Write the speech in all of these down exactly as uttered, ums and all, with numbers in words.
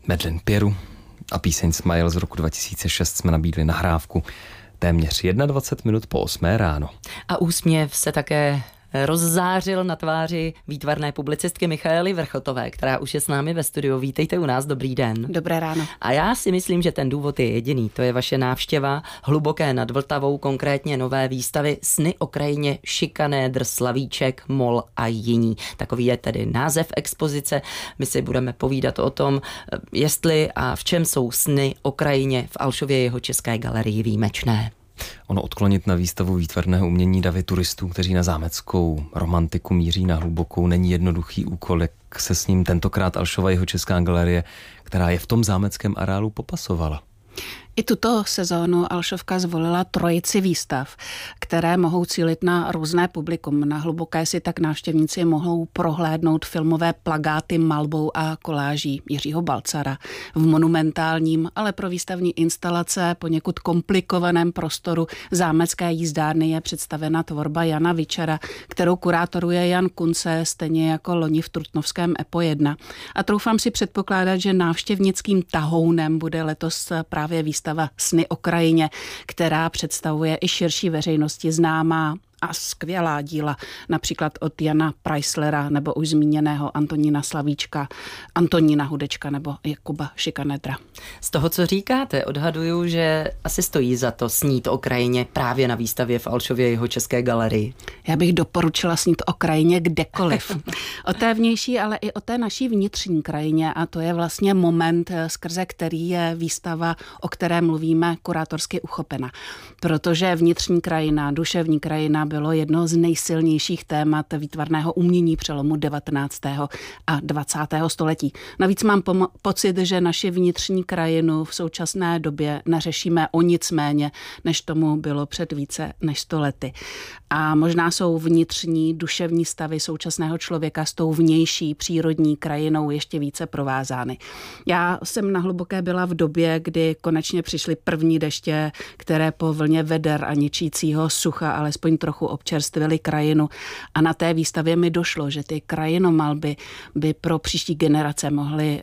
Madeleine Peyroux a píseň Smile z roku dva tisíce šest jsme nabídli nahrávku téměř dvacet jedna minut po osmé ráno. A úsměv se také rozzářil na tváři výtvarné publicistky Michaely Vrchotové, která už je s námi ve studiu. Vítejte u nás, dobrý den. Dobré ráno. A já si myslím, že ten důvod je jediný. To je vaše návštěva hluboké nad Vltavou, konkrétně nové výstavy Sny o krajině, šikanédr, slavíček, mol a jiní. Takový je tedy název expozice. My si budeme povídat o tom, jestli a v čem jsou sny o krajině v Alšově Jihočeské galerii výjimečné. Ono odklonit na výstavu výtvarného umění davy turistů, kteří na zámeckou romantiku míří na hlubokou, není jednoduchý úkol, jak se s ním tentokrát Alšova Jihočeská galerie, která je v tom zámeckém areálu, popasovala. I tuto sezónu Alšovka zvolila trojici výstav, které mohou cílit na různé publikum. Na Hluboké si tak návštěvníci mohou prohlédnout filmové plakáty malbou a koláží Jiřího Balcara. V monumentálním, ale pro výstavní instalace poněkud komplikovaném prostoru zámecké jízdárny je představena tvorba Jana Vičera, kterou kurátoruje Jan Kunce, stejně jako loni v Trutnovském Epo jedna. A troufám si předpokládat, že návštěvnickým tahounem bude letos právě výstava Sny o krajině, která představuje i širší veřejnosti známá a skvělá díla, například od Jana Preislera nebo už zmíněného Antonína Slavíčka, Antonína Hudečka nebo Jakuba Šikanedra. Z toho, co říkáte, odhaduju, že asi stojí za to snít o krajině právě na výstavě v Alšově Jihočeské galerii. Já bych doporučila snít o krajině kdekoliv. O té vnější, ale i o té naší vnitřní krajině, a to je vlastně moment, skrze který je výstava, o které mluvíme, kurátorsky uchopena. Protože vnitřní krajina, duševní krajina bylo jedno z nejsilnějších témat výtvarného umění přelomu devatenáctého a dvacátého století. Navíc mám pom- pocit, že naši vnitřní krajinu v současné době neřešíme o nic méně, než tomu bylo před více než sto lety. A možná jsou vnitřní duševní stavy současného člověka s tou vnější přírodní krajinou ještě více provázány. Já jsem na Hluboké byla v době, kdy konečně přišly první deště, které po vlně veder a ničícího sucha alespoň trochu občerstvili krajinu. A na té výstavě mi došlo, že ty krajinomalby by pro příští generace mohly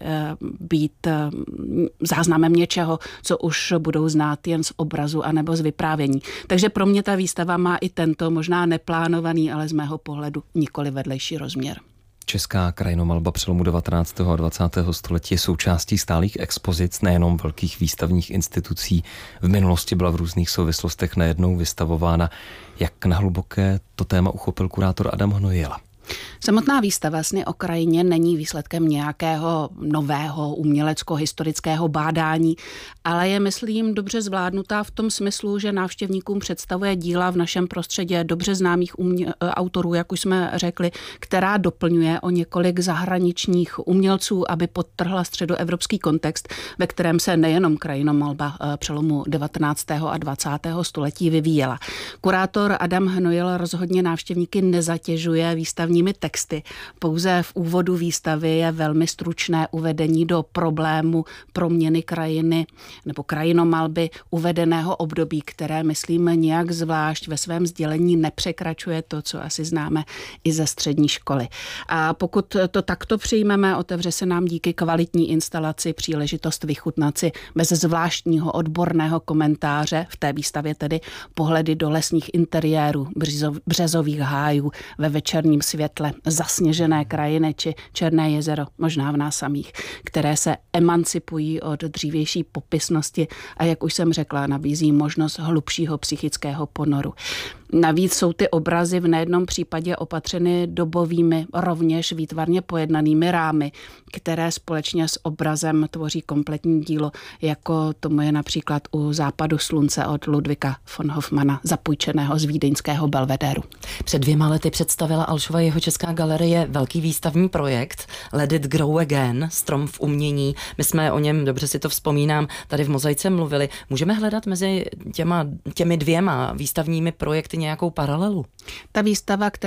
být záznamem něčeho, co už budou znát jen z obrazu anebo z vyprávění. Takže pro mě ta výstava má i tento možná neplánovaný, ale z mého pohledu nikoli vedlejší rozměr. Česká krajinomalba přelomu devatenáctého a dvacátého století je součástí stálých expozic, nejenom velkých výstavních institucí. V minulosti byla v různých souvislostech nejednou vystavována. Jak na Hluboké to téma uchopil kurátor Adam Hnojila? Samotná výstava Sny o krajině není výsledkem nějakého nového umělecko-historického bádání, ale je, myslím, dobře zvládnutá v tom smyslu, že návštěvníkům představuje díla v našem prostředí dobře známých umě- autorů, jak už jsme řekli, která doplňuje o několik zahraničních umělců, aby podtrhla středoevropský kontext, ve kterém se nejenom krajinomalba přelomu devatenáctého a dvacátého století vyvíjela. Kurátor Adam Hnojil rozhodně návštěvníky nezatěžuje výstavními texty. Pouze v úvodu výstavy je velmi stručné uvedení do problému proměny krajiny nebo krajinomalby uvedeného období, které, myslím, nějak zvlášť ve svém sdělení nepřekračuje to, co asi známe i ze střední školy. A pokud to takto přijmeme, otevře se nám díky kvalitní instalaci příležitost vychutnat si bez zvláštního odborného komentáře, v té výstavě tedy pohledy do lesních interiérů, březových hájů ve večerním světle, zasněžené krajiny či Černé jezero, možná v nás samých, které se emancipují od dřívější popisnosti a, jak už jsem řekla, nabízí možnost hlubšího psychického ponoru. Navíc jsou ty obrazy v nejednom případě opatřeny dobovými, rovněž výtvarně pojednanými rámy, které společně s obrazem tvoří kompletní dílo, jako tomu je například u Západu slunce od Ludvíka von Hofmanna, zapůjčeného z vídeňského Belvedéru. Před dvěma lety představila Alšova Jihočeská galerie velký výstavní projekt Let it grow again, strom v umění. My jsme o něm, dobře si to vzpomínám, tady v Mozaice mluvili. Můžeme hledat mezi těma, těmi dvěma výstavními projekty nějakou paralelu? Ta výstava, která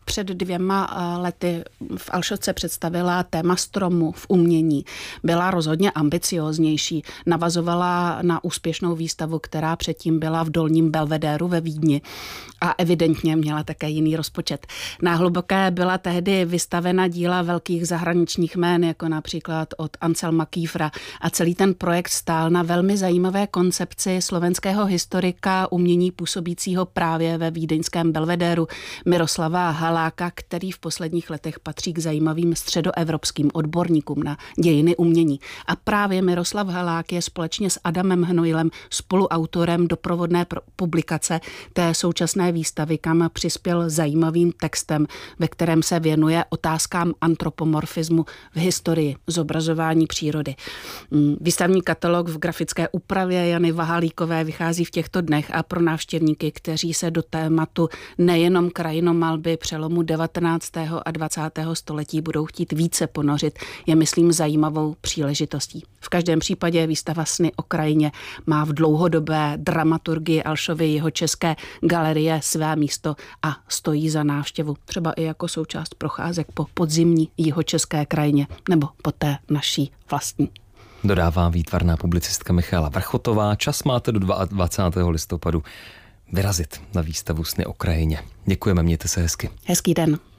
před dvěma lety v Alšovce představila téma stromu v umění, byla rozhodně ambicióznější. Navazovala na úspěšnou výstavu, která předtím byla v Dolním Belvedéru ve Vídni a evidentně měla také jiný rozpočet. Na Hluboké byla tehdy vystavena díla velkých zahraničních jmén, jako například od Anselma Kieferra, a celý ten projekt stál na velmi zajímavé koncepci slovenského historika umění působícího právě ve vídeňském Belvedéru Miroslava Haláka, který v posledních letech patří k zajímavým středoevropským odborníkům na dějiny umění. A právě Miroslav Halák je společně s Adamem Hnojilem spoluautorem doprovodné publikace té současné výstavy, kam přispěl zajímavým textem, ve kterém se věnuje otázkám antropomorfismu v historii zobrazování přírody. Výstavní katalog v grafické úpravě Jany Vahalíkové vychází v těchto dnech a pro návštěvníky, kteří se do tématu nejenom krajinomalby přelomu devatenáctého a dvacátého století budou chtít více ponořit, je, myslím, zajímavou příležitostí. V každém případě výstava Sny o krajině má v dlouhodobé dramaturgii Alšovy Jihočeské galerie své místo a stojí za návštěvu, třeba i jako součást procházek po podzimní Jihočeské krajině nebo po té naší vlastní. Dodává výtvarná publicistka Michaela Vrchotová. Čas máte do dvacátého druhého listopadu vyrazit na výstavu Sny o krajině. Děkujeme, mějte se hezky. Hezký den.